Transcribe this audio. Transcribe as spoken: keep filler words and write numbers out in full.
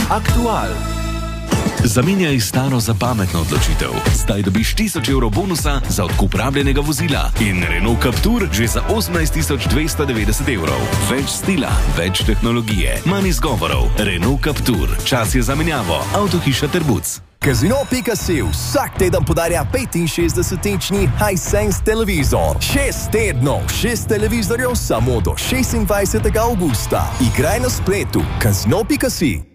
Aktual. Zamenjaj staro za pametno odločitev. Zdaj dobiš tisoč evrov bonusa za odkup rabljenega vozila in Renault Captur že za osemnajst tisoč dvesto devetdeset evrov. Več stila, več tehnologije, manj izgovorov. Renault Captur. Čas je za menjavo. Avtohiša Trbuc. Casino pika si vsak teden podarja petinšestdesetinčni Hisense televizor. Šest tednov, šest televizorjev samo do šestindvajsetega avgusta. Igraj na spletu casino pika si.